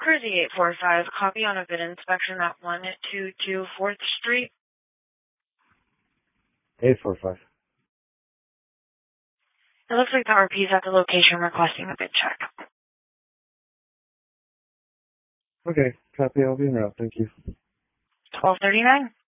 Cruzy 845, copy on a VIN inspection at 122 4th Street. 845. It looks like the RP is at the location requesting a VIN check. Okay, copy. I'll be in route. Thank you. 1239.